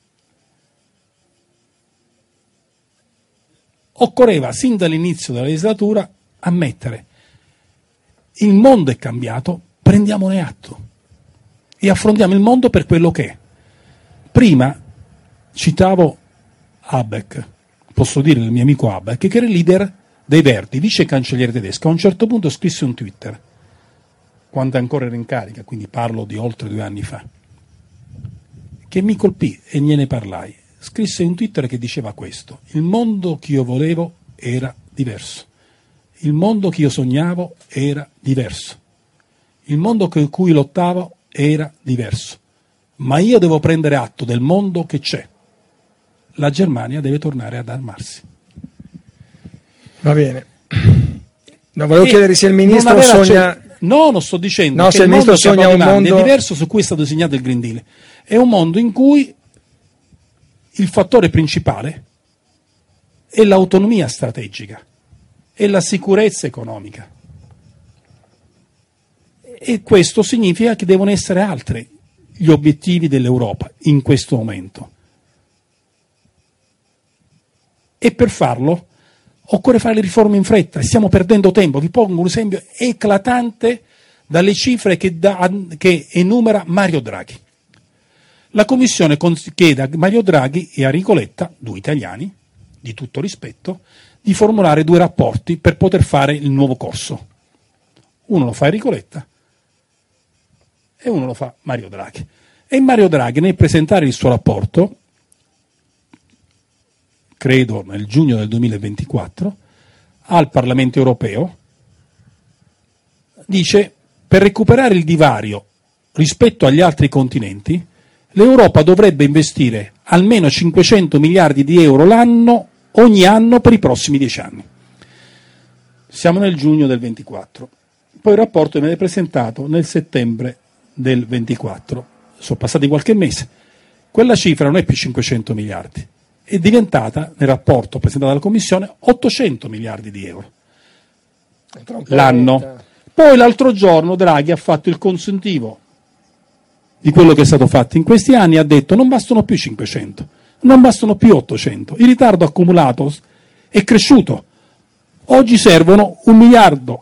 Occorreva sin dall'inizio della legislatura ammettere: il mondo è cambiato, prendiamone atto e affrontiamo il mondo per quello che è. Prima citavo Habeck, posso dire il mio amico Habeck, che era il leader dei Verdi, vice cancelliere tedesco. A un certo punto scrisse un Twitter, quando ancora era in carica, quindi parlo di oltre 2 anni fa, che mi colpì e gliene parlai. Scrisse un Twitter che diceva questo: il mondo che io volevo era diverso, il mondo che io sognavo era diverso, il mondo con cui lottavo era diverso, ma io devo prendere atto del mondo che c'è. La Germania deve tornare ad armarsi. Va bene. Non volevo chiedere se il ministro sogna... No, non sto dicendo no, che se il mondo sogna un mondo è diverso su cui è stato disegnato il Green Deal. È un mondo in cui il fattore principale è l'autonomia strategica, è la sicurezza economica. E questo significa che devono essere altri gli obiettivi dell'Europa in questo momento. E per farlo occorre fare le riforme in fretta, e stiamo perdendo tempo. Vi pongo un esempio eclatante dalle cifre che enumera Mario Draghi. La Commissione chiede a Mario Draghi e a Enrico Letta, 2 italiani, di tutto rispetto, di formulare 2 rapporti per poter fare il nuovo corso. Uno lo fa Enrico Letta e uno lo fa Mario Draghi. E Mario Draghi, nel presentare il suo rapporto, credo nel giugno del 2024, al Parlamento europeo, dice: per recuperare il divario rispetto agli altri continenti, l'Europa dovrebbe investire almeno 500 miliardi di euro l'anno, ogni anno, per i prossimi 10 anni. Siamo nel giugno del 24. Poi il rapporto viene presentato nel settembre del 24. Sono passati qualche mese. Quella cifra non è più 500 miliardi. È diventata, nel rapporto presentato dalla Commissione, 800 miliardi di euro l'anno. Poi l'altro giorno Draghi ha fatto il consuntivo di quello che è stato fatto in questi anni e ha detto: non bastano più 500, non bastano più 800, il ritardo accumulato è cresciuto, oggi servono 1 miliardo,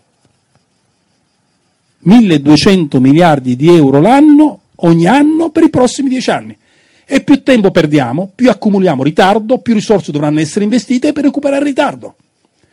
1200 miliardi di euro l'anno, ogni anno, per i prossimi 10 anni. E più tempo perdiamo, più accumuliamo ritardo, più risorse dovranno essere investite per recuperare il ritardo.